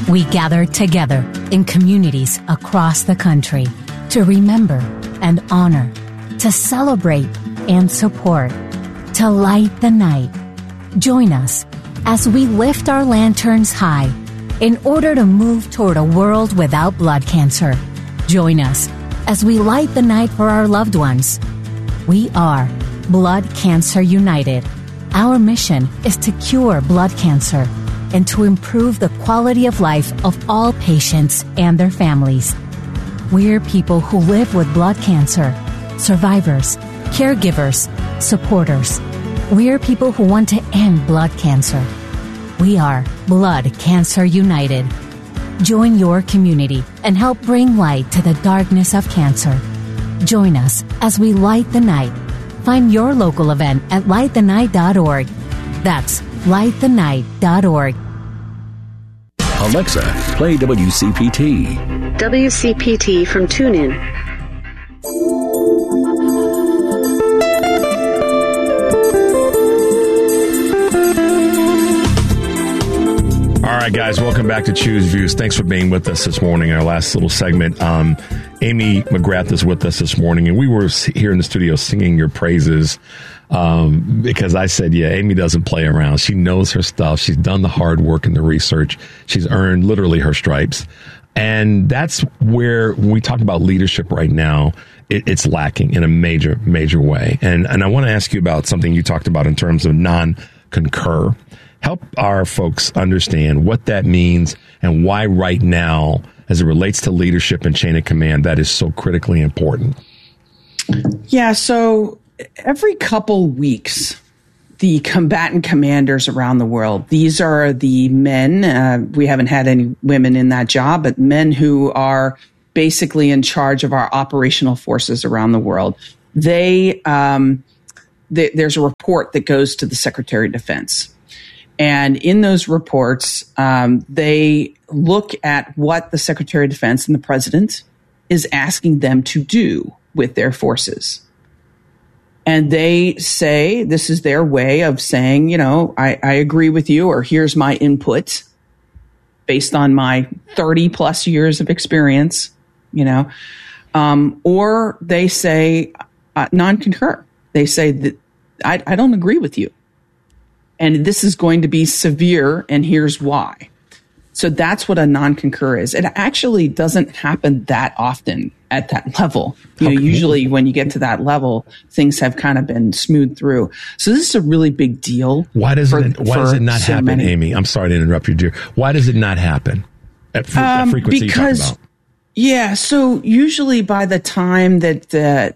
We gather together in communities across the country to remember and honor, to celebrate and support, to light the night. Join us as we lift our lanterns high in order to move toward a world without blood cancer. Join us as we light the night for our loved ones. We are Blood Cancer United. Our mission is to cure blood cancer and to improve the quality of life of all patients and their families. We're people who live with blood cancer, survivors, caregivers, supporters. We're people who want to end blood cancer. We are Blood Cancer United. Join your community and help bring light to the darkness of cancer. Join us as we light the night. Find your local event at lightthenight.org. That's lightthenight.org. Alexa, play WCPT. WCPT from TuneIn. All right, guys, welcome back to Choose Views. Thanks for being with us this morning. Our last little segment. Amy McGrath is with us this morning, and we were here in the studio singing your praises because I said, yeah, Amy doesn't play around. She knows her stuff. She's done the hard work and the research. She's earned literally her stripes. And that's where, when we talk about leadership right now, it's lacking in a major, major way. And I want to ask you about something you talked about in terms of non-concur. Help our folks understand what that means and why right now, as it relates to leadership and chain of command, that is so critically important. Yeah, so every couple weeks, the combatant commanders around the world, these are the men, we haven't had any women in that job, but men who are basically in charge of our operational forces around the world. There's a report that goes to the Secretary of Defense. And in those reports, they look at what the Secretary of Defense and the President is asking them to do with their forces. And they say, this is their way of saying, you know, I agree with you, or here's my input based on my 30 plus years of experience, you know, or they say non-concur. They say that I don't agree with you. And this is going to be severe, and here's why. So that's what a non-concur is. It actually doesn't happen that often at that level. You know, usually when you get to that level, things have kind of been smoothed through. So this is a really big deal. Why does it not happen, Amy? I'm sorry to interrupt you, dear. Why does it not happen at frequency because, you talk about? Yeah, so usually by the time that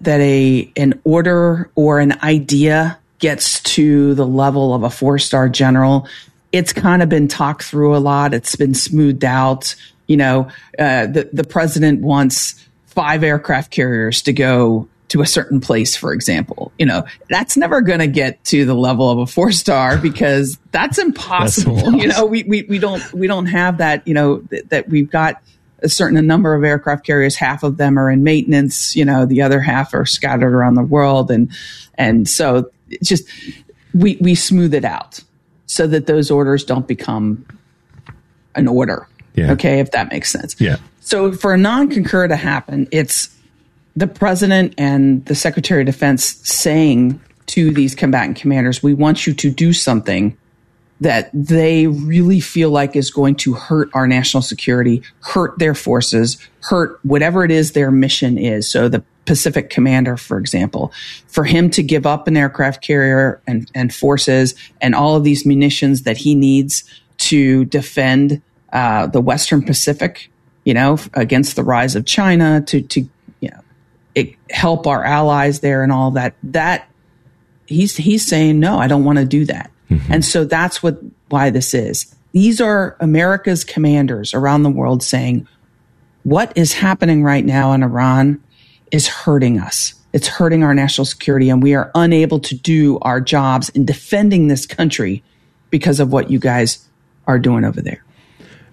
an order or an idea gets to the level of a 4-star general, it's kind of been talked through a lot. It's been smoothed out. You know, the president wants 5 aircraft carriers to go to a certain place, for example. You know, that's never going to get to the level of a 4-star because that's impossible. You know, we don't have that. You know, that we've got a certain number of aircraft carriers. Half of them are in maintenance. You know, the other half are scattered around the world, and so it's just we smooth it out so that those orders don't become an order. Yeah. Okay, if that makes sense. Yeah. So for a non-concur to happen, it's the president and the Secretary of Defense saying to these combatant commanders, we want you to do something that they really feel like is going to hurt our national security, hurt their forces, hurt whatever it is their mission is. So the Pacific Commander, for example, for him to give up an aircraft carrier and forces and all of these munitions that he needs to defend the Western Pacific, you know, against the rise of China, to you know, help our allies there and all that. That he's saying, no, I don't want to do that. Mm-hmm. And so that's why this is. These are America's commanders around the world saying, what is happening right now in Iran is hurting us. It's hurting our national security, and we are unable to do our jobs in defending this country because of what you guys are doing over there.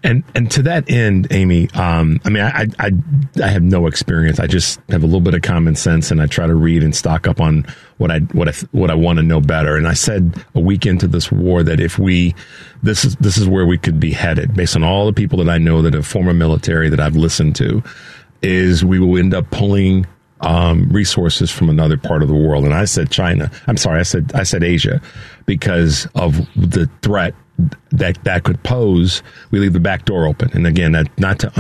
And to that end, Amy, I mean, I have no experience. I just have a little bit of common sense, and I try to read and stock up on what I want to know better. And I said a week into this war that if this is where we could be headed, based on all the people that I know that are former military that I've listened to, is we will end up pulling resources from another part of the world. And I said China. I'm sorry, I said Asia, because of the threat that could pose. We leave the back door open. And again, not to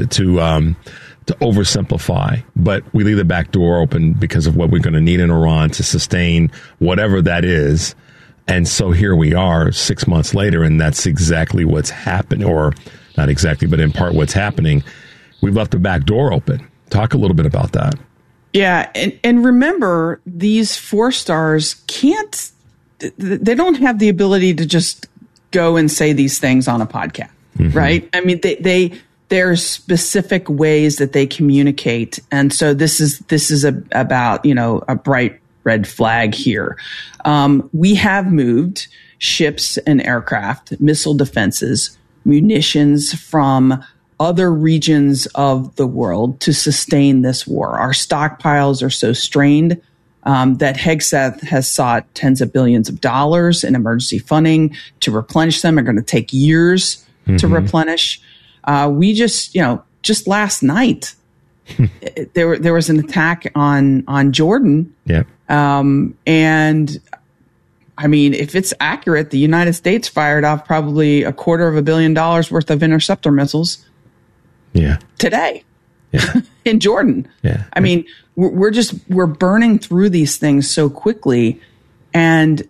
oversimplify, but we leave the back door open because of what we're going to need in Iran to sustain whatever that is. And so here we are 6 months later, and that's exactly what's happened, or not exactly, but in part what's happening. We've left the back door open. Talk a little bit about that. Yeah. And remember, these 4-stars they don't have the ability to just go and say these things on a podcast, right? I mean, there's specific ways that they communicate. And so this is about, a bright red flag here. We have moved ships and aircraft, missile defenses, munitions from other regions of the world to sustain this war. Our stockpiles are so strained that Hegseth has sought tens of billions of dollars in emergency funding to replenish them. Are going to take years to replenish. We just last night, there was an attack on Jordan. Yeah. And I mean, if it's accurate, the United States fired off probably $250 million worth of interceptor missiles. Yeah. Today. Yeah. In Jordan. Yeah. I mean, we're burning through these things so quickly, and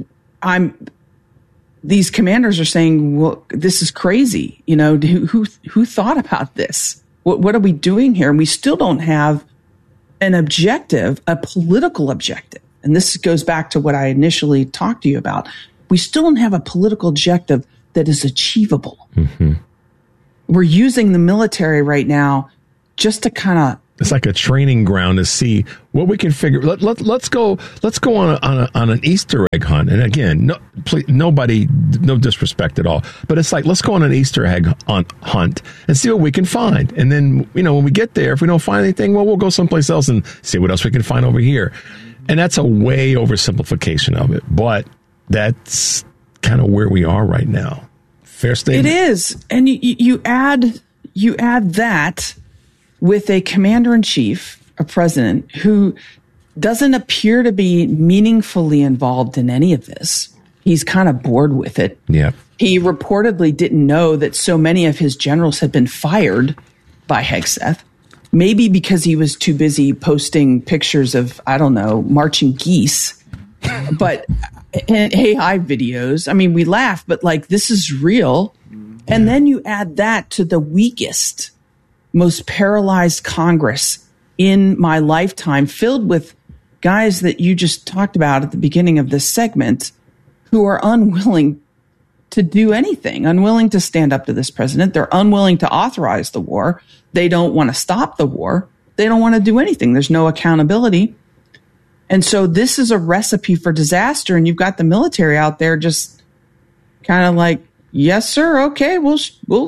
these commanders are saying, well, this is crazy. Who thought about this? What are we doing here? And we still don't have an objective, a political objective. And this goes back to what I initially talked to you about. We still don't have a political objective that is achievable. We're using the military right now just to kind of. It's like a training ground to see what we can figure. Let's go on an Easter egg hunt. And again, no disrespect at all, but it's like, let's go on an Easter egg hunt and see what we can find. And then, when we get there, if we don't find anything, well, we'll go someplace else and see what else we can find over here. And that's a way oversimplification of it, but that's kind of where we are right now. Fair statement. It is. And you add that with a commander-in-chief, a president, who doesn't appear to be meaningfully involved in any of this. He's kind of bored with it. Yeah. He reportedly didn't know that so many of his generals had been fired by Hegseth, maybe because he was too busy posting pictures of, I don't know, marching geese, but AI videos. I mean, we laugh, but this is real. And then you add that to the weakest, most paralyzed Congress in my lifetime, filled with guys that you just talked about at the beginning of this segment, who are unwilling to do anything, unwilling to stand up to this president. They're unwilling to authorize the war. They don't want to stop the war. They don't want to do anything. There's no accountability. And so this is a recipe for disaster. And you've got the military out there just kind of like, yes, sir. Okay, we'll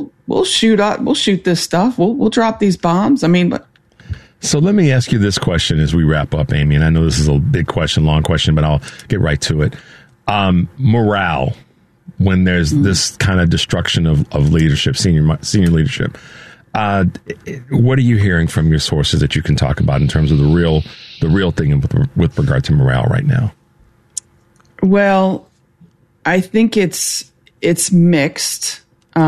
shoot this stuff. We'll drop these bombs. I mean, but. So let me ask you this question as we wrap up, Amy. And I know this is a big question, long question, but I'll get right to it. Morale, when there's this kind of destruction of leadership, senior leadership. What are you hearing from your sources that you can talk about in terms of the real thing with regard to morale right now? Well, I think it's mixed.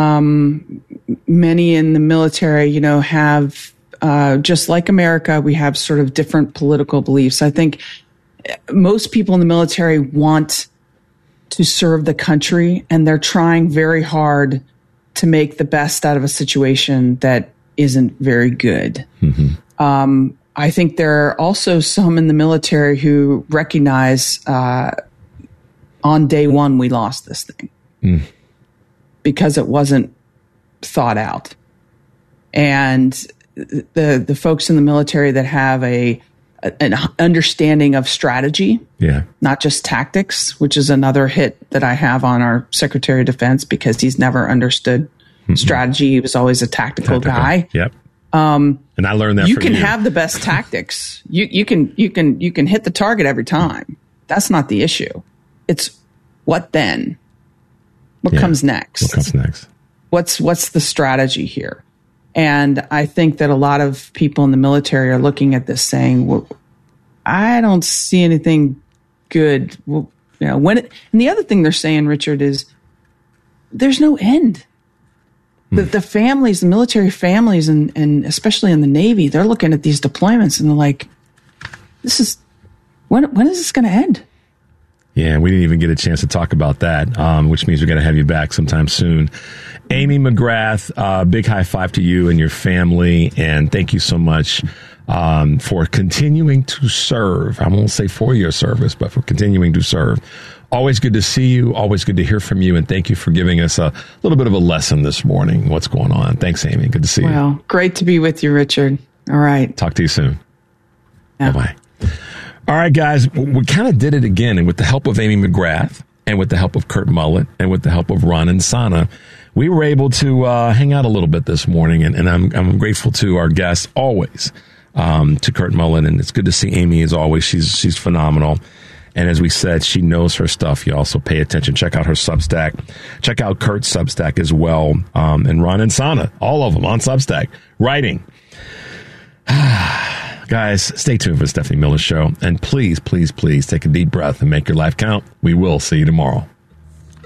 Many in the military, have, just like America, we have sort of different political beliefs. I think most people in the military want to serve the country, and they're trying very hard to make the best out of a situation that isn't very good. I think there are also some in the military who recognize on day one we lost this thing because it wasn't thought out. And the folks in the military that have an understanding of strategy, not just tactics, which is another hit that I have on our Secretary of Defense because he's never understood strategy. He was always a tactical guy. Yep. And I learned that you from can have the best tactics. You can hit the target every time. That's not the issue. It's what then? What comes next? What comes next? What's the strategy here? And I think that a lot of people in the military are looking at this saying, well, I don't see anything good. Well, and the other thing they're saying, Richard, is there's no end. The families, the military families, and especially in the Navy, they're looking at these deployments and they're like, when is this going to end? Yeah, we didn't even get a chance to talk about that, which means we're going to have you back sometime soon. Amy McGrath, big high five to you and your family, and thank you so much for continuing to serve. I won't say for your service, but for continuing to serve. Always good to see you. Always good to hear from you. And thank you for giving us a little bit of a lesson this morning. What's going on? Thanks, Amy. Good to see you. Well, great to be with you, Richard. All right. Talk to you soon. Yeah. Bye-bye. All right, guys, we kind of did it again. And with the help of Amy McGrath and with the help of Kurt Mullett and with the help of Ron and Sana, we were able to hang out a little bit this morning. And I'm grateful to our guests always, to Kurt Mullett. And it's good to see Amy as always. She's phenomenal. And as we said, she knows her stuff. You also pay attention. Check out her Substack. Check out Kurt's Substack as well. And Ron and Sana, all of them on Substack, writing. Guys, stay tuned for the Stephanie Miller Show. And please, please, please take a deep breath and make your life count. We will see you tomorrow.